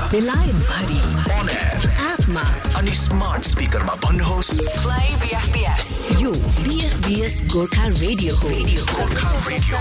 बेलायत भरि on air एपमा अनि स्मार्ट स्पिकरमा भन्नुहोस् प्ले बीएफबीएस यो बीएफबीएस गोर्खा रेडियो हो गोर्खा रेडियो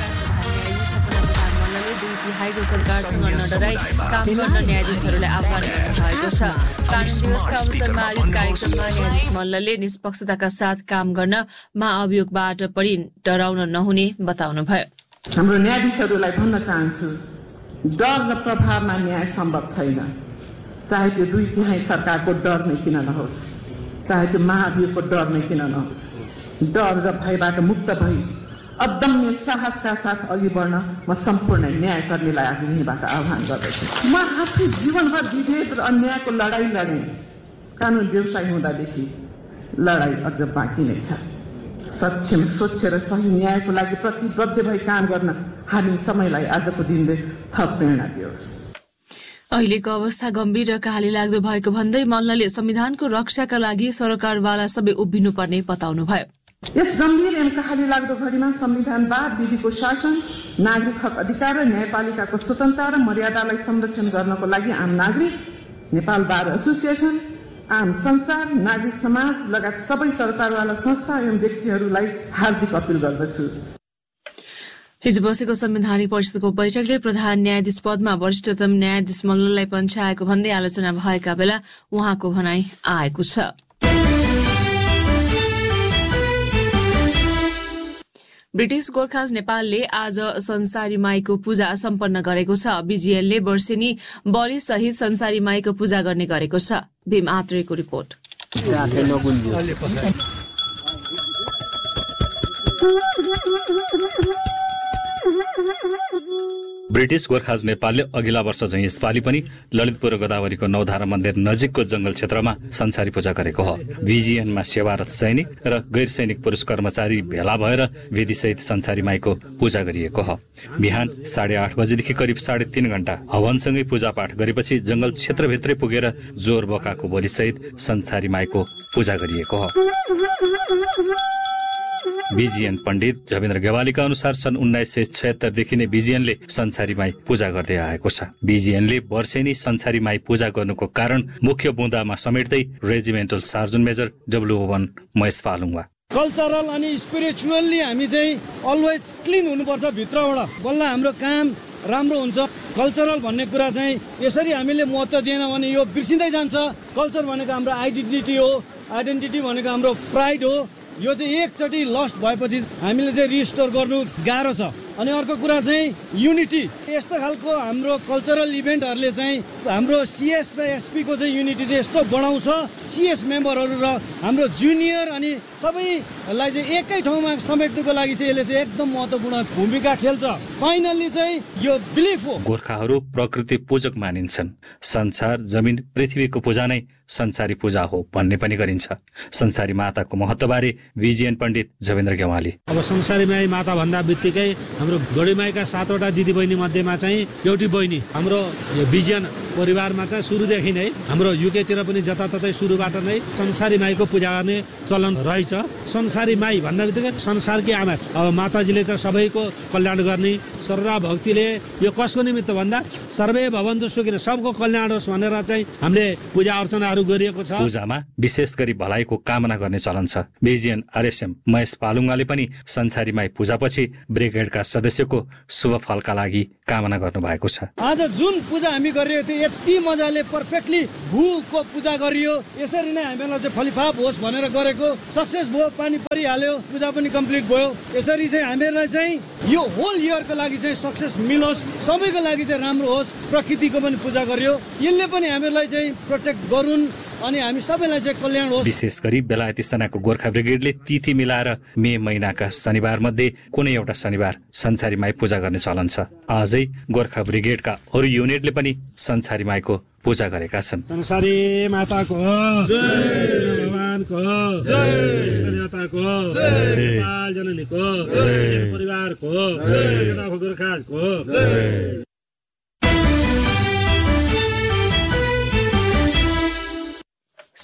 दुई तिहाईको सरकारसँग नडराई काम गर्न न्यायाधीशहरूलाई आह्वान गर्नुभएको छ। कानुन दिवसका अवसरमा आयोजित कार्यक्रममा न्यायाधीश मल्लले निष्पक्षताका साथ काम गर्न महाअभियोगबाट पनि डराउन नहुने बताउनुभयो। हाम्रो न्यायाधीशहरूलाई भन्न चाहन्छु, डर र प्रभावमा न्याय सम्भव छैन। चाहे त्यो दुई तिहाई सरकारको डर नै किन नहोस्, चाहे त्यो महाअभियोगको डर नै किन नहोस्, डर र भयबाट मुक्त भई अदम्य साहसका साथ अघि बढ्न म सम्पूर्ण न्यायकर्मीलाई आज यहीँबाट आह्वान गर्दछु। म आफै जीवनभर विभेद र अन्यायको लडाई लडेँ। कानुन व्यवसाय हुँदादेखि लडाई अझ बाँकी नै छ। सक्षम, स्वच्छ र सही न्यायको लागि प्रतिबद्ध भई काम गर्न हामी समयलाई आजको दिनले थप प्रेरणा दियोस्। अहिलेको अवस्था गम्भीर र कहाली लाग्दो भएको भन्दै मल्लले संविधानको रक्षाका लागि सरकारवाला सबै उभिनुपर्ने बताउनुभयो। यस गम्भीर एवं कहाली लाग्दो घडीमा संविधानवाद, विधिको शासन, नागरिक हक अधिकार र न्यायपालिकाको स्वतन्त्रता र मर्यादालाई संरक्षण गर्नको लागि आम नागरिक, नेपाल बार एसोसिएसन, आम संसार, नागरिक समाज लगायत सबै सरकारवाला संस्था एवं व्यक्तिहरूलाई हार्दिक अपील गर्दछु। हिजो बसेको संवैधानिक परिषदको बैठकले प्रधान न्यायाधीश पदमा वरिष्ठतम न्यायाधीश मल्ललाई पन्छाएको भन्दै आलोचना भएका बेला उहाँको भनाई आएको छ। ब्रिटिश गोर्खाज नेपालले आज संसारी माईको पूजा सम्पन्न गरेको छ। बीजीएलले वर्षेनी बलि सहित संसारी माईको पूजा गर्ने गरेको छ। भीम आत्रेको रिपोर्ट। ब्रिटिश गोर्खाज नेपालले अघिल्ला वर्ष झैं यसपालि पनि ललितपुर गोदावरीको नौधारा मन्दिर नजिकको जंगल क्षेत्रमा संसारी पूजा गरेको हो। बीजीएनमा सेवारत सैनिक र गैर सैनिक पुरुष कर्मचारी भेला भएर विधिसहित संसारी माईको पूजा गरिएको हो। बिहान 8:30 बजेदेखि करिब 3.5 घण्टा हवनसँगै पूजापाठ गरेपछि जंगल क्षेत्रभित्रै पुगेर जोर बोकाको बोलीसहित संसारी माईको पूजा गरिएको हो। बीजीएन पण्डित झवेन्द्र गेवालीका अनुसार सन् 1976 देखि नै बीजीएनले संसारी माई पूजा गर्दै आएको छ। बीजीएनले वर्षेनी संसारी माई पूजा गर्नुको कारण मुख्य बुँदामा समेट्दै regimental surgeon major W1 Mahesh फालुङवा cultural अनि स्पिरिचुअल्ली हामी चाहिँ अलवेज क्लिन हुनुपर्छ भित्रबाट, बल्ल हाम्रो काम राम्रो हुन्छ। कल्चरल भन्ने कुरा चाहिँ यसरी हामीले महत्त्व दिएन भने यो बिर्सिँदै जान्छ। कल्चर भनेको हाम्रो आइडेन्टिटी हो, आइडेन्टिटी भनेको हाम्रो प्राइड हो। यो चाहिँ एकचोटि लस्ट भएपछि हामीले चाहिँ रिस्टोर गर्नु गाह्रो छ। अनि अर्को कुरा चाहिँ युनिटी, यस्तो खालको हाम्रो कल्चरल इभेन्टहरूले चाहिँ हाम्रो सीएस र एसपी को चाहिँ युनिटी चाहिँ यस्तो बढाउँछ। सीएस मेम्बरहरू र हाम्रो जुनियर अनि सबैलाई चाहिँ एकै ठाउँमा समेट्नुको लागि चाहिँ यसले चाहिँ एकदम महत्त्वपूर्ण भूमिका खेल्छ। फाइनल्ली चाहिँ यो बिलिफ हो। गोर्खाहरू प्रकृति पूजक मानिन्छन्। संसार, जमिन, पृथ्वीको पूजा नै संसारी पूजा हो भन्ने पनि गरिन्छ। संसारी माताको महत्त्वबारे बीजीएन पण्डित झवेन्द्र गेवाली अब संसारी माई माता भन्दा बित्तिकै हाम्रो गढीमाईका 7वटा दिदीबहिनी मध्येमा चाहिँ एउटी बहिनी हाम्रो बीजीएन परिवारमा चाहिँ सुरुदेखि नै हाम्रो युकेतिर पनि जताततै सुरुबाट नै संसारी माईको पूजा गर्ने चलन रहेछ। संसारी माई भन्दा बित्तिकै संसारकी आमा, अब माताजीले चाहिँ सबैको कल्याण गर्ने श्रद्धा भक्तिले यो कसको निमित्त भन्दा सर्वे भवन्तु सुखिनः, सबको कल्याण होस् भनेर चाहिँ हामीले पूजा अर्चनाहरू गरिएको छ। पूजामा विशेष गरी भलाइको कामना गर्ने चलन छ। बीजीएन आरएसएम महेश पालुङले पनि संसारी माई पूजापछि ब्रिगेडका सदस्यको शुभ फलका लागि कामना गर्नु भएको छ। आज जुन पूजा हामी गरिरहेको थियौँ यति मजाले पर्फेक्टली भूको पूजा गरियो। यसरी नै हामीलाई चाहिँ फलिफाप होस् भनेर गरेको सक्सेस भयो। पानी परिहाल्यो, पूजा पनि कम्प्लिट भयो। यसरी चाहिँ हामीलाई चाहिँ यो होल इयरको लागि चाहिँ सक्सेस मिलोस्, सबैको लागि चाहिँ राम्रो होस्। प्रकृतिको पनि पूजा गरियो, यसले पनि हामीलाई चाहिँ प्रोटेक्ट गरून् अनि हामी सबैलाई चाहिँ कल्याण होस्। विशेष गरी बेलायती सेनाको गोर्खा ब्रिगेडले तिथि मिलाएर मे महिनाका शनिबार मध्ये कुनै एउटा शनिबार संसारी माई पूजा गर्ने चलन छ। आजै गोर्खा ब्रिगेडका अरू युनिटले पनि संसारी माईको पूजा गरेका छन्। संसारी माताको जय, भगवानको जय, जनताको जय, नेपाल जननीको जय, परिवारको जय, गोर्खाको जय।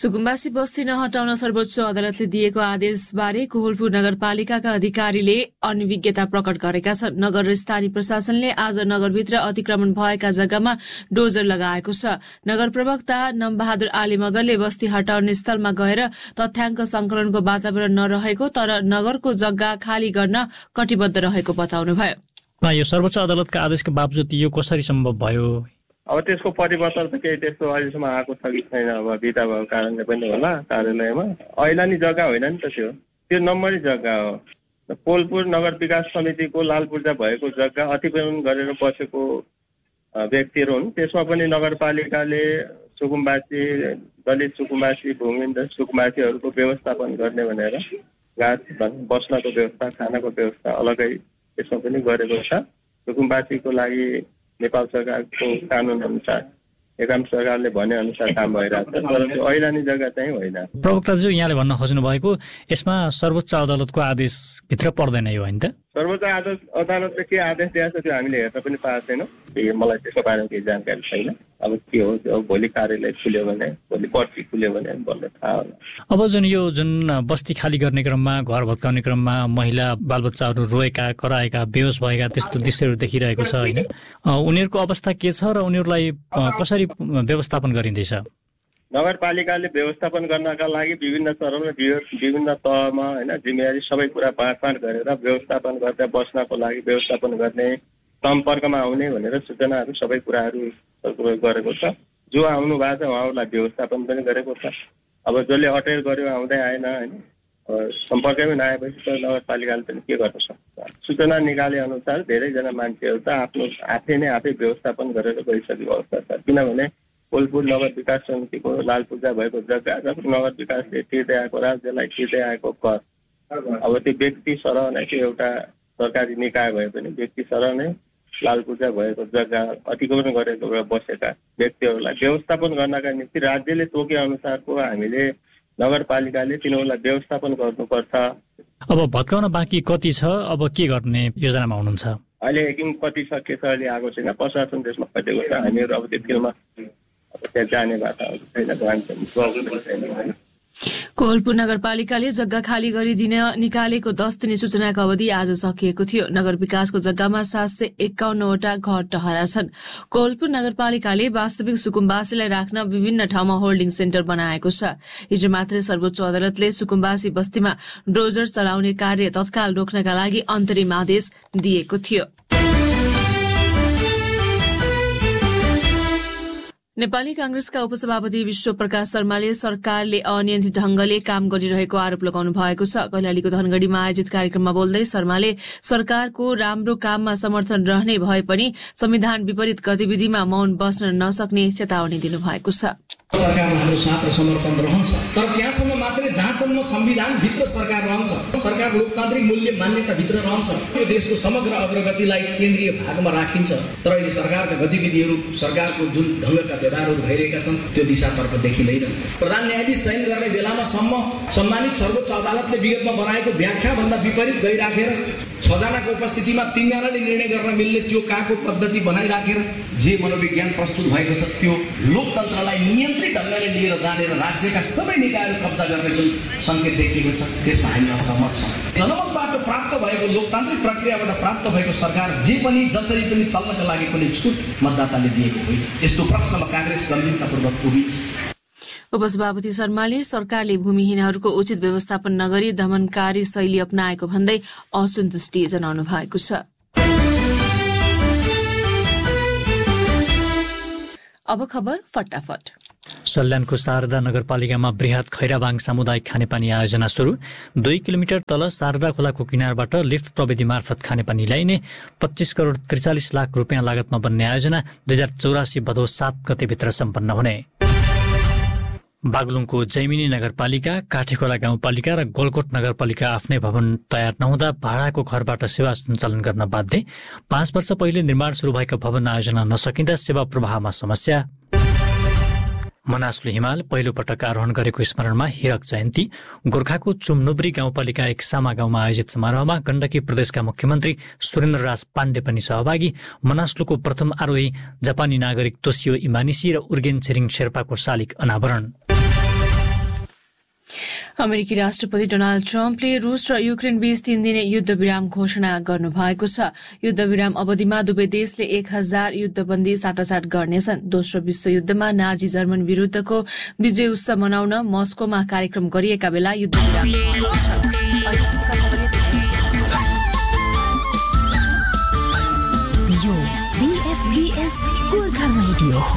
सुकुम्बासी बस्ती नहटाउन सर्वोच्च अदालतले दिएको आदेशबारे कोहलपुर नगरपालिकाका अधिकारीले अनभिज्ञता प्रकट गरेका छन्। नगर र स्थानीय प्रशासनले आज नगरभित्र अतिक्रमण भएका जग्गामा डोजर लगाएको छ। नगर प्रवक्ता नमबहादुर आली मगरले बस्ती हटाउने स्थलमा गएर तथ्याङ्क संकलनको वातावरण नरहेको तर नगरको जग्गा खाली गर्न कटिबद्ध रहेको बताउनुभयो। यो सर्वोच्च अदालतका आदेशको बावजुद यो कसरी सम्भव भयो? अब त्यसको परिवर्तन त केही त्यस्तो अहिलेसम्म आएको छ कि छैन, अब बिदा भएको कारणले पनि होला। कार्यालयमा ऐलानी जग्गा होइन नि त, त्यो नम्बरी जग्गा हो। कोलपुर नगर विकास समितिको लालपूर्जा भएको जग्गा अतिक्रमण गरेर बसेको व्यक्तिहरू हुन्। त्यसमा पनि नगरपालिकाले सुकुम्बासी, दलित सुकुम्बासी, भूमिहीन सुकुम्बासीहरूको व्यवस्थापन गर्ने भनेर गाछ बस्नको व्यवस्था, खानाको व्यवस्था अलगै त्यसमा पनि गरेको छ। सुकुम्बासीको लागि नेपाल सरकारको कानुन अनुसार एकाम सरकारले भने अनुसार काम भइरहेको छ, तर त्यो ऐलानी जग्गा चाहिँ होइन। प्रवक्ताज्यू, यहाँले भन्न खोज्नु भएको यसमा सर्वोच्च अदालतको आदेश भित्र पर्दैन यो होइन त? सर्वोच्च अदालतले के आदेश दिएको छ त्यो हामीले हेर्न पनि पाएको छैनौँ। मलाई त्यसको बारेमा केही जानकारी छैन। अब के हो त्यो भोलि कार्यालय खुल्यो भने, भोलि पर्ची खुल्यो भने बल्ल थाहा होला। अब जुन बस्ती खाली गर्ने क्रममा, घर भत्काउने क्रममा महिला बालबच्चाहरू रोएका, कराएका, बेहोस भएका त्यस्तो दृश्यहरू देखिरहेको छ होइन? उनीहरूको अवस्था के छ र उनीहरूलाई कसरी व्यवस्थापन गरिँदैछ? नगरपालिकाले व्यवस्थापन गर्नका लागि विभिन्न चरणमा, विभिन्न तहमा होइन जिम्मेवारी सबै कुरा बाँडफाँड गरेर व्यवस्थापन गर्दै बस्नको लागि व्यवस्थापन गर्ने, सम्पर्कमा आउने भनेर सूचनाहरू सबै कुराहरू गरेको छ। जो आउनु भएको छ उहाँहरूलाई व्यवस्थापन पनि गरेको छ। अब जसले अटेर गर्यो आउँदै आएन होइन, सम्पर्कमै नआएपछि त नगरपालिकाले पनि के गर्न सक्छ? सूचना निकाले अनुसार धेरैजना मान्छेहरू त आफै व्यवस्थापन गरेर गइसकेको अवस्था छ। किनभने कोलपुर नगर विकास समितिको लालपूर्जा भएको जग्गा नगर विकासले तिर्दै आएको, राज्यलाई तिर्दै आएको कर, अब त्यो व्यक्ति सरह नै त्यो एउटा सरकारी निकाय भए पनि व्यक्ति सरह नै लालपूर्जा भएको जग्गा अतिक्रमण गरेको बसेका व्यक्तिहरूलाई व्यवस्थापन गर्नका निम्ति राज्यले तोके अनुसारको हामीले नगरपालिकाले तिनीहरूलाई व्यवस्थापन गर्नुपर्छ। अब भत्काउन बाँकी कति छ? अब के गर्ने योजनामा हुनुहुन्छ? अहिले एकिङ कति सके छ अहिले आएको छैन, प्रशासन त्यसमा खटेको छ। हामीहरू अब त्यो फिल्डमा त्यहाँ जाने बाटाहरू छैन। कोहलपुर नगरपालिकाले जग्गा खाली गरिदिन निकालेको 10 दिने सूचनाको अवधि आज सकिएको थियो। नगर विकासको जग्गामा 751 वटा घर टहरा छन्। कोहलपुर नगरपालिकाले वास्तविक सुकुम्बासीलाई राख्न विभिन्न ठाउँमा होल्डिङ सेन्टर बनाएको छ। हिजो मात्रै सर्वोच्च अदालतले सुकुम्बासी बस्तीमा डोजर चलाउने कार्य तत्काल रोक्नका लागि अन्तरिम आदेश दिएको थियो। नेपाली कांग्रेसका उपसभापति विश्वप्रकाश शर्माले सरकारले अनियन्त्रित ढंगले काम गरिरहेको आरोप लगाउनु भएको छ। कैलालीको धनगढ़ीमा आयोजित कार्यक्रममा बोल्दै शर्माले सरकारको राम्रो काममा समर्थन रहने भए पनि संविधान विपरीत गतिविधिमा मौन बस्न नसक्ने चेतावनी दिनुभएको छ। सरकारमा हाम्रो साथ र समर्पण रहन्छ, तर त्यहाँसम्म मात्रै जहाँसम्म संविधान भित्र सरकार रहन्छ, सरकार लोकतान्त्रिक मूल्य मान्यता भित्र रहन्छ। यो देशको समग्र अग्रगतिलाई केन्द्रीय भागमा राखिन्छ। तर अहिले सरकारका गतिविधिहरू, सरकारको जुन ढंगका व्यवहारहरू भइरहेका छन् त्यो दिशातर्फ देखिँदैन। प्रधान न्यायाधीश चयन गर्ने बेलामा सम्मानित सर्वोच्च अदालतले विगतमा बनाएको व्याख्या भन्दा विपरीत गइराखेर 6 जनाको उपस्थितिमा 3 जनाले निर्णय गर्न मिल्ने त्यो काको पद्धति बनाइराखेर जे मनोविज्ञान प्रस्तुत भएको छ त्यो लोकतन्त्रलाई नियन्त्रित ढंगले लिएर जाने र राज्यका सबै निकायहरू कब्जा गर्ने जुन संकेत देखिएको छ त्यसमा हामी असहमत छौँ। जनमतबाट प्राप्त भएको लोकतान्त्रिक प्रक्रियाबाट प्राप्त भएको सरकार जे पनि जसरी पनि चल्नका लागि कुनै छुट मतदाताले दिएको होइन। यस्तो प्रश्नमा कांग्रेस गम्भीरतापूर्वक उभिन्छ। उपसभापति शर्माले सरकारले भूमिहीनहरूको उचित व्यवस्थापन नगरी दमनकारी शैली अपनाएको भन्दै असन्तुष्टि जनाउनु भएको छ। अब खबर फटाफट। सल्यानको शारदा नगरपालिकामा बृहत खैराबाङ सामुदायिक खानेपानी आयोजना सुरु। 2 किलोमिटर तल शारदा खोलाको किनारबाट लिफ्ट प्रविधि मार्फत खानेपानी ल्याइने 25 करोड 43 लाख रुपियाँ लागतमा बन्ने आयोजना 2084 भदौ 7 गतेभित्र सम्पन्न हुने। बागलुङको जैमिनी नगरपालिका, काठेखोला गाउँपालिका र गोलकोट नगरपालिका आफ्नै भवन तयार नहुँदा भाडाको घरबाट सेवा सञ्चालन गर्न बाध्य। 5 वर्ष पहिले निर्माण सुरु भएको भवन आयोजना नसकिँदा सेवा प्रवाहमा समस्या। मनासलु हिमाल पहिलो पटक आरोहण गरेको स्मरणमा हिरक जयन्ती। गोर्खाको चुमनुब्री गाउँपालिका 1 सामा गाउँमा आयोजित समारोहमा गण्डकी प्रदेशका मुख्यमन्त्री सुरेन्द्रराज पाण्डे पनि सहभागी। मनासलुको प्रथम आरोही जापानी नागरिक तोसियो इमानिसी र उर्गेन छिरिङ शेर्पाको शालिग अनावरण। अमेरिकी राष्ट्रपति डोनाल्ड ट्रम्पले रुस र युक्रेन बीच 3 दिने युद्धविराम घोषणा गर्नुभएको छ। युद्धविराम अवधिमा दुवै देशले 1000 युद्धबन्दी साटासाट गर्नेछन्। दोस्रो विश्वयुद्धमा नाजी जर्मन विरुद्धको विजय उत्सव मनाउन मस्कोमा कार्यक्रम गरिएका बेला युद्धविराम भएको छ। यो BFBS गोर्खा रेडियो